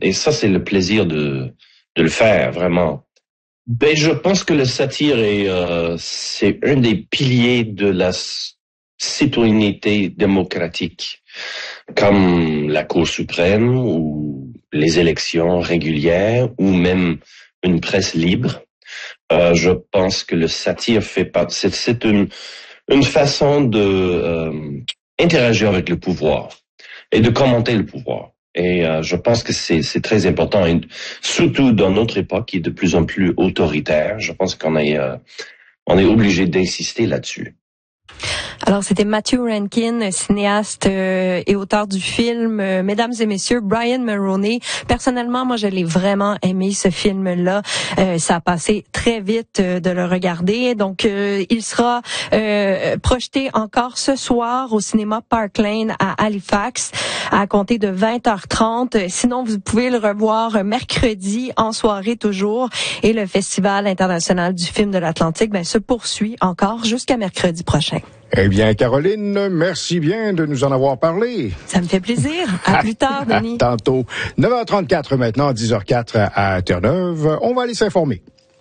Et ça, c'est le plaisir de le faire, vraiment. Ben, je pense que le satire c'est un des piliers de la citoyenneté démocratique, comme la Cour suprême ou les élections régulières ou même une presse libre. Je pense que le satire fait partie. C'est une façon de interagir avec le pouvoir et de commenter le pouvoir. Et je pense que c'est très important, et surtout dans notre époque qui est de plus en plus autoritaire. Je pense qu'on est obligé d'insister là-dessus. Alors, c'était Matthew Rankin, cinéaste et auteur du film. Mesdames et messieurs, Brian Mulroney. Personnellement, moi, je l'ai vraiment aimé, ce film-là. Ça a passé très vite de le regarder. Donc, il sera projeté encore ce soir au cinéma Park Lane à Halifax à compter de 20h30. Sinon, vous pouvez le revoir mercredi en soirée toujours. Et le Festival international du film de l'Atlantique se poursuit encore jusqu'à mercredi prochain. Eh bien, Caroline, merci bien de nous en avoir parlé. Ça me fait plaisir. À plus tard, Denis. Tantôt. 9h34 maintenant, 10h04 à Terre-Neuve. On va aller s'informer.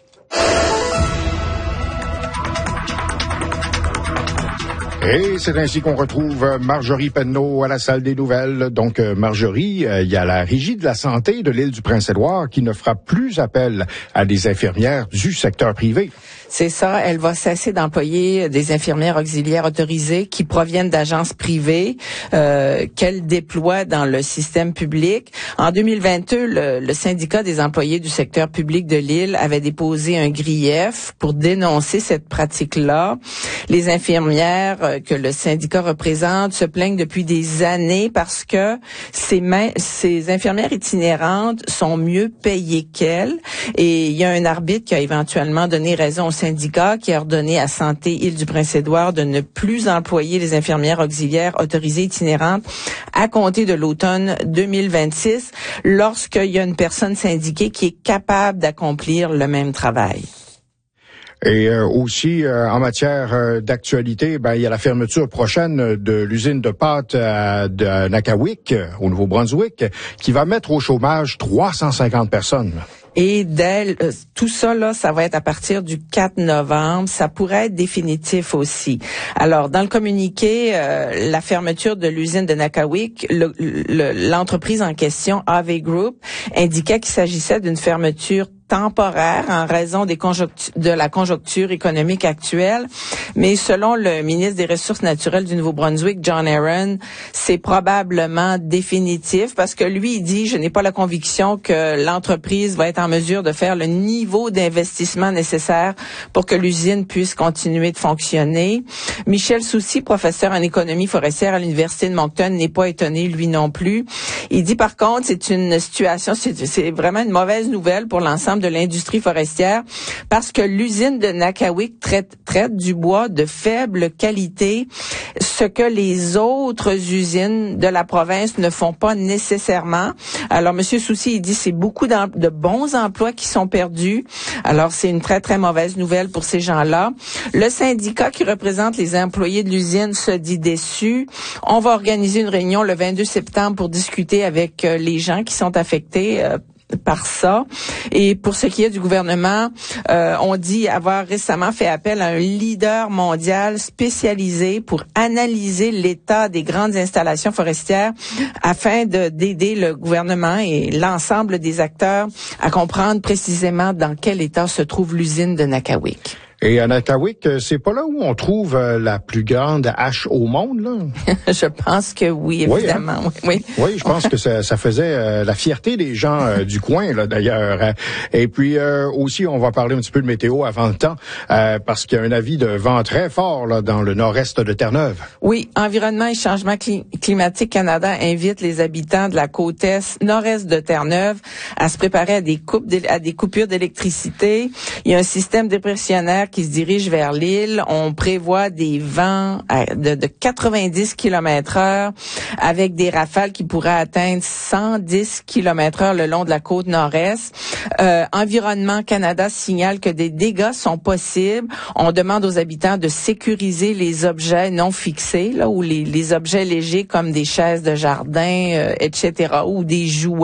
Et c'est ainsi qu'on retrouve Marjorie Penneau à la salle des nouvelles. Donc, Marjorie, il y a la Régie de la santé de l'île du Prince-Édouard qui ne fera plus appel à des infirmières du secteur privé. C'est ça, elle va cesser d'employer des infirmières auxiliaires autorisées qui proviennent d'agences privées qu'elle déploie dans le système public. En 2022, le syndicat des employés du secteur public de l'île avait déposé un grief pour dénoncer cette pratique-là. Les infirmières que le syndicat représente se plaignent depuis des années parce que ces infirmières itinérantes sont mieux payées qu'elles. Et il y a un arbitre qui a éventuellement donné raison au syndicat qui a ordonné à Santé Île-du-Prince-Édouard de ne plus employer les infirmières auxiliaires autorisées itinérantes à compter de l'automne 2026 lorsqu'il y a une personne syndiquée qui est capable d'accomplir le même travail. Et aussi, en matière d'actualité, il y a la fermeture prochaine de l'usine de pâtes de Nakawik, au Nouveau-Brunswick, qui va mettre au chômage 350 personnes. Et tout ça, là, ça va être à partir du 4 novembre. Ça pourrait être définitif aussi. Alors, dans le communiqué, la fermeture de l'usine de Nakawik, l'entreprise en question, AV Group, indiquait qu'il s'agissait d'une fermeture temporaire en raison de la conjoncture économique actuelle. Mais selon le ministre des Ressources naturelles du Nouveau-Brunswick, John Aaron, c'est probablement définitif parce que lui, il dit, je n'ai pas la conviction que l'entreprise va être en mesure de faire le niveau d'investissement nécessaire pour que l'usine puisse continuer de fonctionner. Michel Soucy, professeur en économie forestière à l'Université de Moncton, n'est pas étonné, lui non plus. Il dit, par contre, c'est une situation, c'est vraiment une mauvaise nouvelle pour l'ensemble de l'industrie forestière parce que l'usine de Nakawik traite du bois de faible qualité, ce que les autres usines de la province ne font pas nécessairement. Alors, Monsieur Soucy, il dit c'est beaucoup de bons emplois qui sont perdus. Alors, c'est une très, très mauvaise nouvelle pour ces gens-là. Le syndicat qui représente les employés de l'usine se dit déçu. On va organiser une réunion le 22 septembre pour discuter avec les gens qui sont affectés par ça. Et pour ce qui est du gouvernement, on dit avoir récemment fait appel à un leader mondial spécialisé pour analyser l'état des grandes installations forestières afin d'aider le gouvernement et l'ensemble des acteurs à comprendre précisément dans quel état se trouve l'usine de Nakawik. Et à Nakawik, c'est pas là où on trouve la plus grande hache au monde, là? Je pense que oui, évidemment. Oui, je pense que ça faisait la fierté des gens du coin, là, d'ailleurs. Et puis aussi, on va parler un petit peu de météo avant le temps, parce qu'il y a un avis de vent très fort là dans le nord-est de Terre-Neuve. Oui, Environnement et Changement climatique Canada invite les habitants de la côte est, nord-est de Terre-Neuve à se préparer à des coupures d'électricité. Il y a un système dépressionnaire qui se dirige vers l'île. On prévoit des vents de 90 km/h avec des rafales qui pourraient atteindre 110 km/h le long de la côte nord-est. Environnement Canada signale que des dégâts sont possibles. On demande aux habitants de sécuriser les objets non fixés, là, ou les objets légers comme des chaises de jardin, etc., ou des jouets.